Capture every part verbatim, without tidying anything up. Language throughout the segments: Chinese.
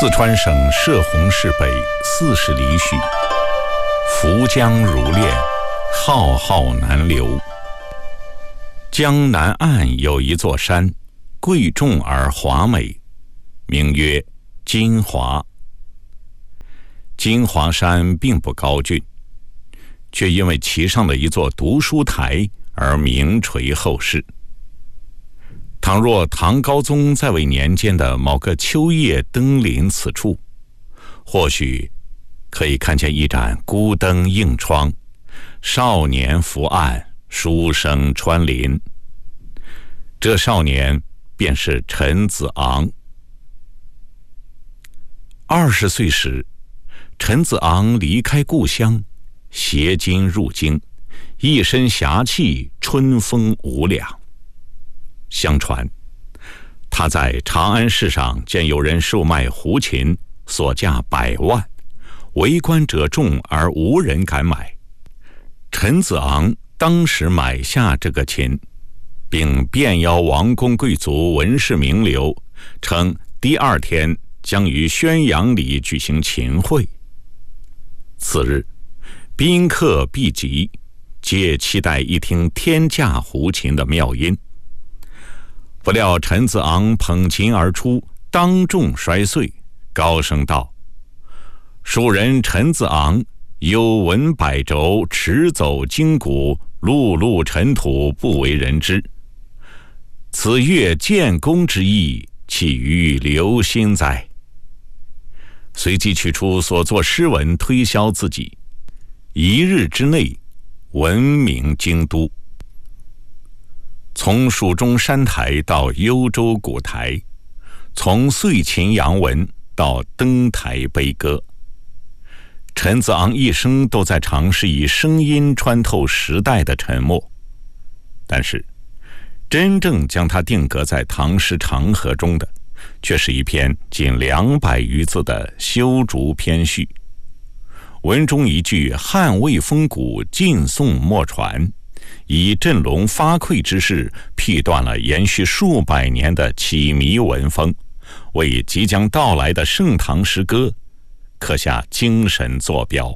四川省摄洪市北四十里许，涪江如练，浩浩南流。江南岸有一座山，贵重而华美，名曰金华。金华山并不高峻，却因为其上的一座读书台而名垂后世。倘若唐高宗在位年间的某个秋夜登临此处，或许可以看见一盏孤灯映窗，少年伏案，书生穿林。这少年便是陈子昂。二十岁时，陈子昂离开故乡，携金入京，一身侠气，春风无两。相传，他在长安市上见有人售卖胡琴，所价百万，围观者众而无人敢买。陈子昂当时买下这个琴，并遍邀王公贵族、文士名流，称第二天将于宣阳里举行琴会。次日，宾客毕集，皆期待一听天价胡琴的妙音。不料陈子昂捧琴而出，当众摔碎，高声道：“蜀人陈子昂，有文百轴，驰走经谷，碌碌尘土，不为人知。此乐建功之意，岂于留心哉？”随即取出所作诗文推销自己，一日之内闻名京都。从蜀中山台到幽州古台，从岁琴扬文到登台悲歌，陈子昂一生都在尝试以声音穿透时代的沉默。但是真正将他定格在唐诗长河中的，却是一篇仅两百余字的修竹篇序。文中一句汉魏风骨，晋宋莫传，以振聋发聩之势辟断了延续数百年的启迷文风，为即将到来的盛唐诗歌刻下精神坐标。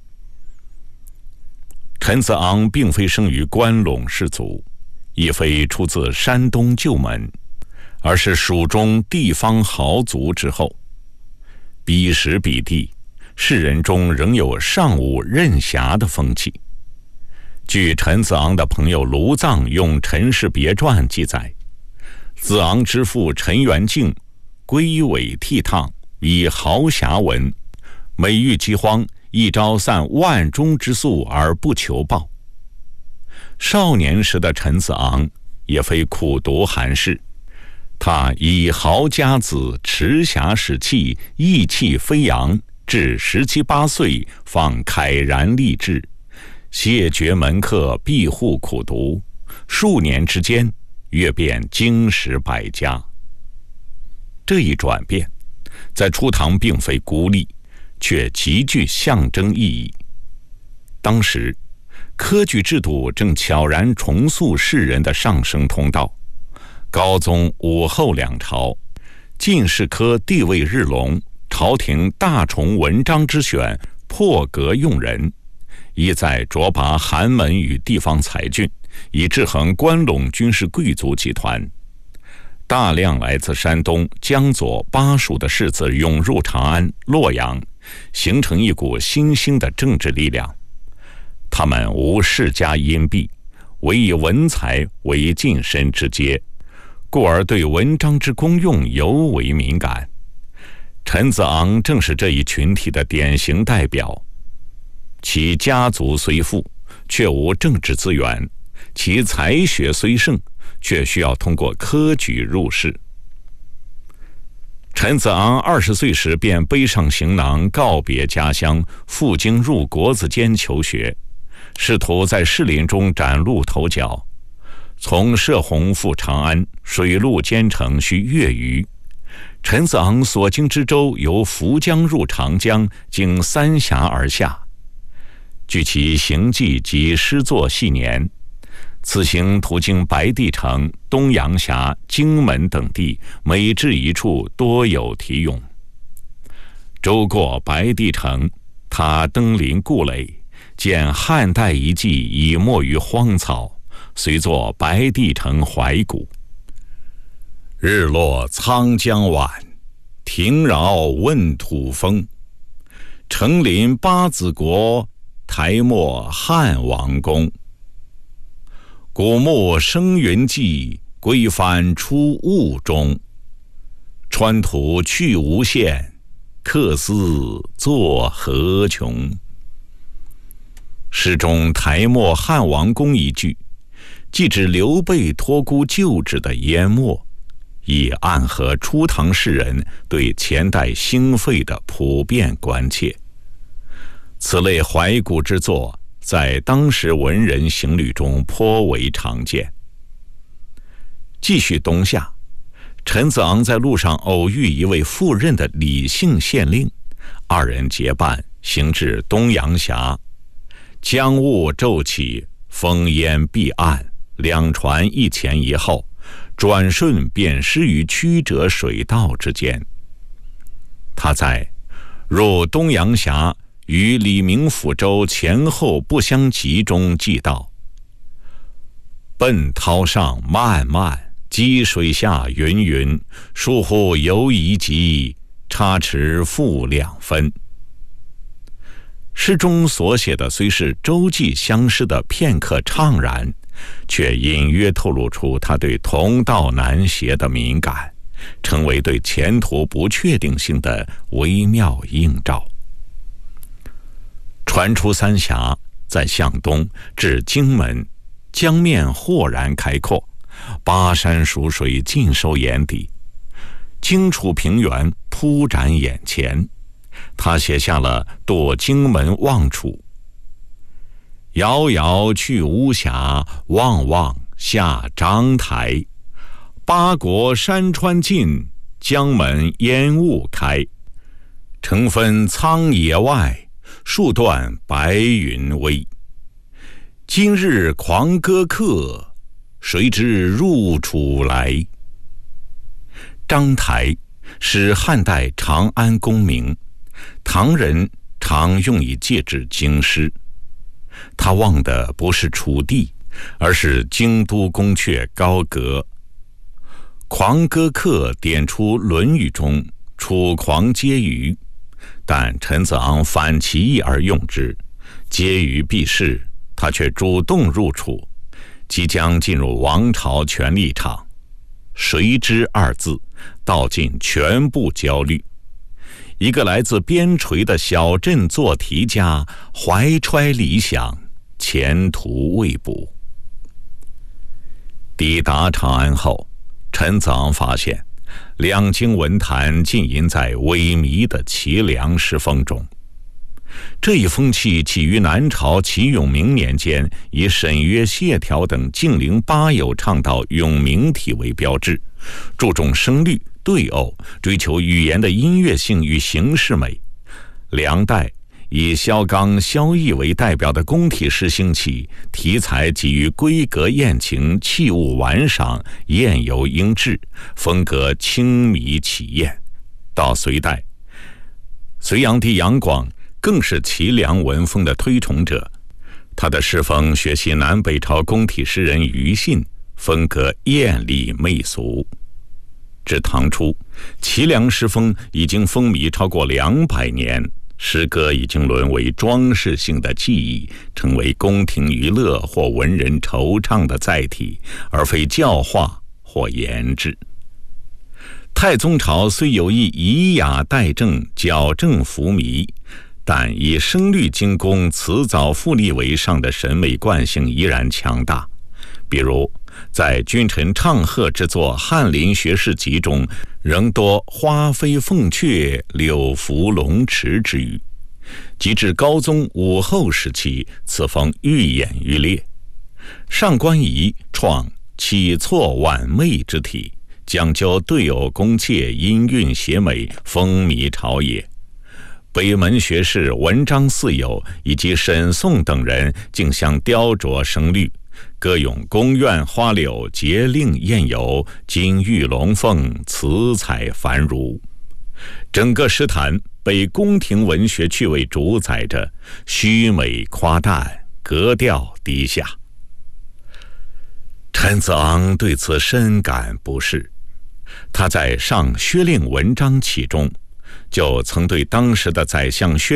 陈子昂并非生于关陇士族，亦非出自山东旧门，而是蜀中地方豪族之后。彼时彼地，士人中仍有尚武任侠的风气。据陈子昂的朋友卢臧用《陈氏别传》记载，子昂之父陈元敬归尾倜傥，以豪侠文，每遇饥荒，一朝散万钟之粟而不求报。少年时的陈子昂也非苦读寒士，他以豪家子，持侠使气，意气飞扬，至十七八岁方慨然立志，谢绝门客，闭户苦读，数年之间阅遍经史百家。这一转变在初唐并非孤立，却极具象征意义。当时科举制度正悄然重塑士人的上升通道，高宗武后两朝，进士科地位日隆，朝廷大崇文章之选，破格用人，意在卓拔寒门与地方才俊，以制衡关陇军事贵族集团。大量来自山东、江左、巴蜀的士子涌入长安、洛阳，形成一股新兴的政治力量。他们无世家荫蔽，唯以文才为晋升之阶，故而对文章之功用尤为敏感。陈子昂正是这一群体的典型代表。其家族虽富，却无政治资源；其才学虽盛，却需要通过科举入仕。陈子昂二十岁时便背上行囊，告别家乡，赴京入国子监求学，试图在士林中崭露头角。从摄洪赴长安，水陆兼程需月余。陈子昂所经之州由涪江入长江，经三峡而下。据其行迹及诗作细年，此行途经白帝城、东阳峡、荆门等地，每至一处多有题咏。 周过白帝城，他登临故垒，见汉代遗迹已没于荒草，遂作白帝城怀古。日落沧江晚，庭饶问土风。成临八子国，台没汉王宫。古木生云际，归帆出雾中。川途去无限，客思作何穷。诗中台没汉王宫一句，既指刘备托孤旧址的淹没，亦暗合初唐士人对前代兴废的普遍关切。此类怀古之作，在当时文人行旅中颇为常见。继续东下，陈子昂在路上偶遇一位赴任的李姓县令，二人结伴行至东阳峡，江雾骤起，风烟蔽岸，两船一前一后，转瞬便失于曲折水道之间。他在入东阳峡与李明府州前后不相及中记道：奔涛上漫漫，积水下云云，疏忽犹疑急，差池复两分。诗中所写的虽是洲际相失的片刻怅然，却隐约透露出他对同道难携的敏感，成为对前途不确定性的微妙映照。船出三峡，在向东至荆门，江面豁然开阔，巴山蜀水尽收眼底，荆楚平原铺展眼前。他写下了渡荆门望楚：遥遥去巫峡，望望下章台。八国山川尽，江门烟雾开。城分苍野外，树断白云微。今日狂歌客，谁知入楚来。章台是汉代长安宫名，唐人常用以借指京师。他望的不是楚地，而是京都宫阙高阁。狂歌客点出《论语》中楚狂皆虞，但陈子昂反其意而用之，皆虞必逝，他却主动入楚，即将进入王朝权力场。谁知二字道尽全部焦虑。一个来自边陲的小镇做题家，怀揣理想，前途未卜。抵达长安后，陈子昂发现两京文坛浸淫在萎靡的凄凉诗风中。这一风气起于南朝齐永明年间，以沈约、谢条等净零八友倡导永明体为标志，注重声律对偶，追求语言的音乐性与形式美。梁代以萧纲、萧绎为代表的宫体诗兴起，题材基于闺阁艳情，器物玩赏，宴游英致，风格清靡起艳。到隋代，隋炀帝杨广更是齐梁文风的推崇者，他的诗风学习南北朝宫体诗人庾信，风格艳丽媚俗。至唐初，齐梁诗风已经风靡超过两百年，诗歌已经沦为装饰性的技艺，成为宫廷娱乐或文人惆怅的载体，而非教化或言志。太宗朝虽有意以雅代正，矫正浮靡，但以声律精工、辞藻赋丽为上的审美惯性依然强大。比如在君臣唱和之作《翰林学士集》中，仍多花飞凤阙、柳拂龙池之语。及至高宗武后时期，此风愈演愈烈。上官仪创起错婉媚之体，讲究对偶工切，音韵谐美，风靡朝野。北门学士文章四友以及沈颂等人竞相雕琢声律，歌咏宫苑花柳、节令宴游，金玉龙凤，词采繁缛。 整个诗坛被宫廷文学趣味主宰着，虚美夸淡，格调低下。陈子昂对此深感不适，他在上薛令文章启中就曾对当时的宰相薛